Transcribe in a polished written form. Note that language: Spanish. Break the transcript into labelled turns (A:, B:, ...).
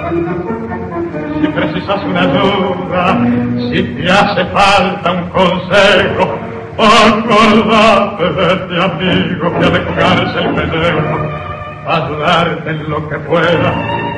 A: Si precisas una ayuda, si te hace falta un consejo, acordate de este amigo que ha de jugarse el pellejo, ayudarte en lo que pueda.